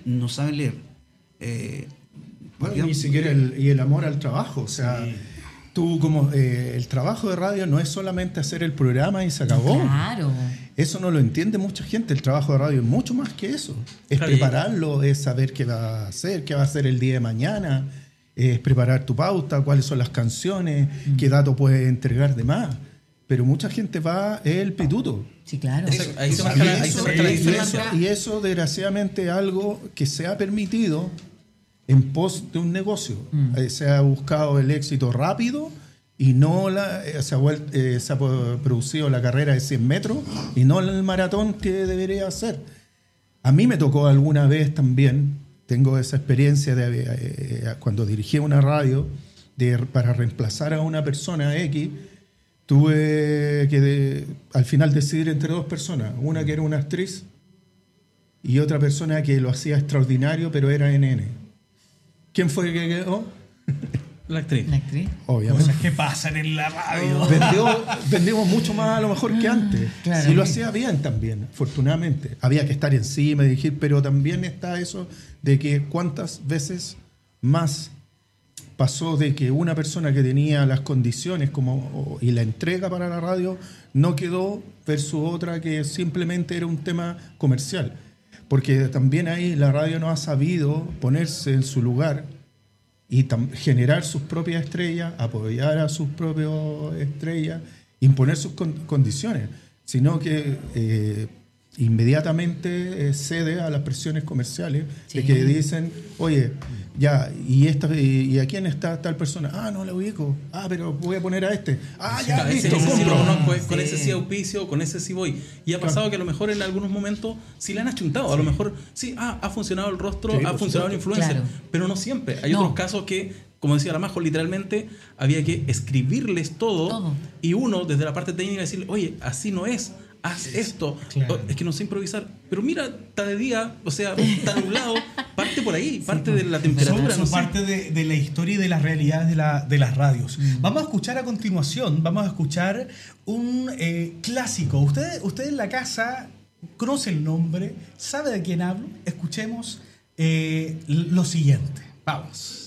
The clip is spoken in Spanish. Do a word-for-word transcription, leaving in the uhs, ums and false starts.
no saben leer. Eh, bueno, ni siquiera el, y el amor al trabajo, o sea, sí. Tú como eh, el trabajo de radio no es solamente hacer el programa y se acabó. Claro. Eso no lo entiende mucha gente. El trabajo de radio es mucho más que eso. Es claro, prepararlo, es saber qué va a hacer, qué va a hacer el día de mañana, es preparar tu pauta, cuáles son las canciones, mm. qué dato puedes entregar de más. Pero mucha gente va es el pituto. Sí, claro. Eso, ahí se marca la, ahí se marca la diferencia. Y eso, desgraciadamente, es algo que se ha permitido en pos de un negocio. Mm. Eh, se ha buscado el éxito rápido y no la, eh, se, ha vuelto, eh, se ha producido la carrera de cien metros y no el maratón que debería hacer. A mí me tocó alguna vez también, tengo esa experiencia de eh, eh, cuando dirigí una radio de, para reemplazar a una persona X, tuve que de, al final decidir entre dos personas, una que era una actriz y otra persona que lo hacía extraordinario pero era N N. ¿Quién fue el que quedó? La actriz. La actriz. Obviamente. Cosas que pasan en la radio. Vendió, vendimos mucho más a lo mejor que antes. Claro. Y lo hacía bien también, afortunadamente. Había que estar encima y decir, pero también está eso de que cuántas veces más pasó de que una persona que tenía las condiciones como, y la entrega para la radio no quedó versus otra que simplemente era un tema comercial. Porque también ahí la radio no ha sabido ponerse en su lugar y generar sus propias estrellas, apoyar a sus propias estrellas, imponer sus con condiciones, sino que eh, inmediatamente eh, cede a las presiones comerciales, sí. De que dicen, oye, ya, ¿y, esta, y, y a quién está tal persona? Ah, no la ubico. Ah, pero voy a poner a este. Ah, sí, ya, listo, ese, compro. Sí, no, con, con sí. ese sí auspicio, con ese sí voy. Y ha pasado claro. que a lo mejor en algunos momentos sí le han achuntado. Sí. A lo mejor sí, ah, ha funcionado el rostro, sí, ha funcionado el influencer, claro. pero no siempre. Hay no. otros casos que, como decía la Majo, literalmente había que escribirles todo, todo y uno desde la parte técnica decirle, oye, así no es. Haz esto, claro. Es que no sé improvisar. Pero mira, está de día, o sea, está nublado. Parte por ahí, parte sí, de la temperatura. Son, no son parte de, de la historia y de las realidades de, la, de las radios. Mm. Vamos a escuchar a continuación, vamos a escuchar un eh, clásico. Usted, usted en la casa conoce el nombre, sabe de quién hablo. Escuchemos eh, lo siguiente. Vamos.